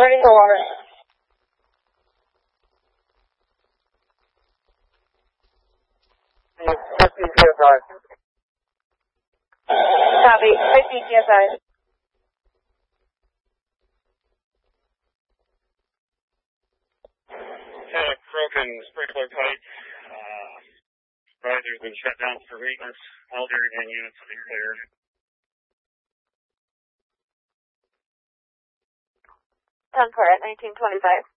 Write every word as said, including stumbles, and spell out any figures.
Ready for water. fifty P S I. Copy. fifty P S I. Uh, broken sprinkler pipe. Uh, riser's been shut down for maintenance. All dairy den units will be cleared. ten for it, nineteen twenty-five.